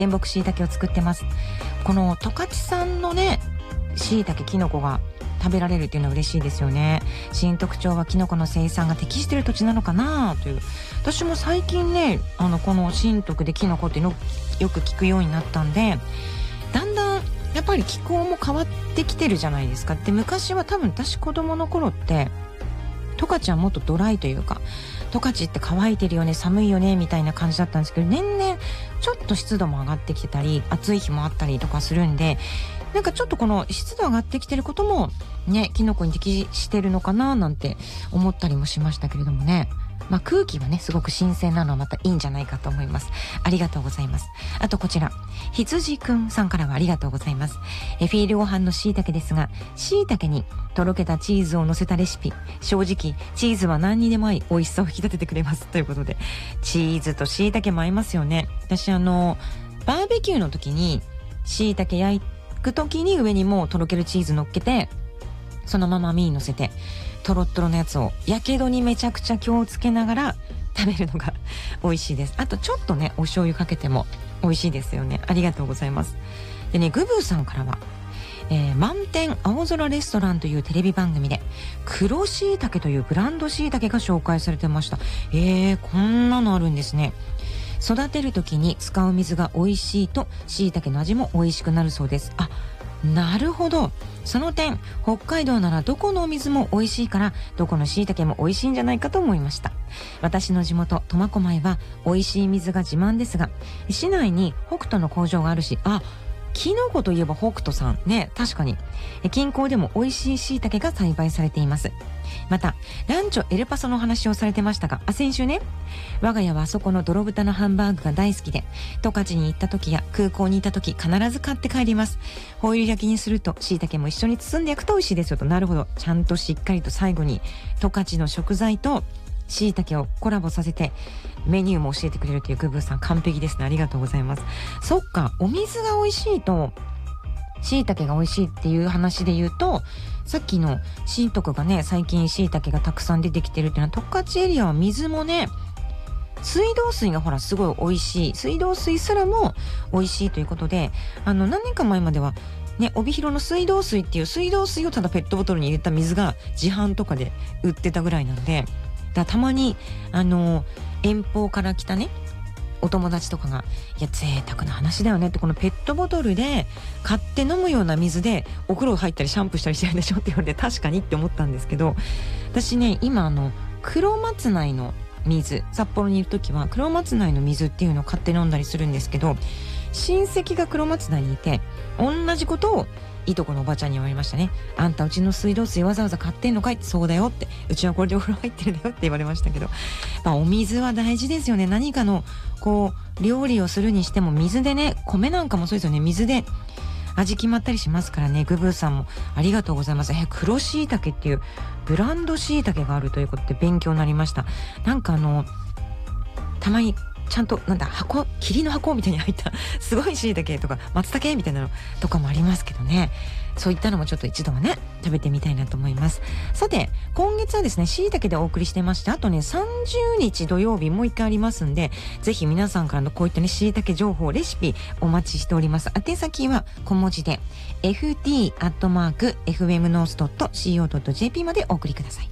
原木椎茸を作ってます。この十勝産のね椎茸キノコが食べられるっていうのは嬉しいですよね。新特徴はキノコの生産が適している土地なのかなという。私も最近ねこの新徳でキノコっていうのをよく聞くようになったんで、だんだんやっぱり気候も変わってきてるじゃないですか。で昔は多分私子供の頃って十勝はもっとドライというか、十勝って乾いてるよね寒いよねみたいな感じだったんですけど、年々ちょっと湿度も上がってきてたり暑い日もあったりとかするんで、なんかちょっとこの湿度上がってきてることもねキノコに適してるのかななんて思ったりもしましたけれどもね。まあ空気はねすごく新鮮なのはまたいいんじゃないかと思います。ありがとうございます。あとこちら羊くんさんからはありがとうございます。フィールご飯の椎茸ですが、椎茸にとろけたチーズを乗せたレシピ、正直チーズは何にでも合い美味しさを引き立ててくれますということで、チーズと椎茸も合いますよね。私バーベキューの時に椎茸焼く時に上にもうとろけるチーズ乗っけてそのまま身に乗せてトロットロのやつをやけどにめちゃくちゃ気をつけながら食べるのが美味しいです。あとちょっとねお醤油かけても美味しいですよね。ありがとうございます。でねグブーさんからは、満天青空レストランというテレビ番組で黒椎茸というブランド椎茸が紹介されてました。こんなのあるんですね。育てる時に使う水が美味しいと椎茸の味も美味しくなるそうです。あ、なるほど。その点北海道ならどこのお水も美味しいからどこの椎茸も美味しいんじゃないかと思いました。私の地元苫小牧は美味しい水が自慢ですが、市内に北斗の工場があるし、キノコといえば北斗さんね、確かに近郊でも美味しい椎茸が栽培されています。またランチョエルパソの話をされてましたが、先週ね、我が家はあそこの泥豚のハンバーグが大好きで、十勝に行った時や空港にいた時必ず買って帰ります。ホイル焼きにすると椎茸も一緒に包んで焼くと美味しいですよと。なるほど、ちゃんとしっかりと最後に十勝の食材と椎茸をコラボさせてメニューも教えてくれるというグブーさん、完璧ですね。ありがとうございます。そっか、お水が美味しいと椎茸が美味しいっていう話で言うと、さっきの新徳がね最近椎茸がたくさん出てきてるっていうのは、十勝エリアは水もね水道水がほらすごい美味しい、水道水すらも美味しいということで、何年か前まではね帯広の水道水っていう水道水をただペットボトルに入れた水が自販とかで売ってたぐらいなんで、たまに遠方から来たねお友達とかが、いや贅沢な話だよねって、このペットボトルで買って飲むような水でお風呂入ったりシャンプーしたりしてるんでしょって言われて、確かにって思ったんですけど、私ね今黒松内の水、札幌にいる時は黒松内の水っていうのを買って飲んだりするんですけど、親戚が黒松内にいて同じことをいとこのおばちゃんに言われましたね。あんたうちの水道水わざわざ買ってんのかいって。そうだよって、うちはこれでお風呂入ってるんだよって言われましたけど、お水は大事ですよね。何かの料理をするにしても水でね、米なんかもそうですよね、水で味決まったりしますからね。グブーさんもありがとうございます。黒椎茸っていうブランド椎茸があるということで勉強になりました。なんかたまにちゃんと霧の箱みたいに入ったすごい椎茸とか松茸みたいなのとかもありますけどね、そういったのもちょっと一度はね食べてみたいなと思います。さて今月はですね椎茸でお送りしてまして、あとね30日土曜日もう一回ありますんで、ぜひ皆さんからのこういったね椎茸情報レシピお待ちしております。宛先は小文字で ft@fmnorth.co.jp までお送りください。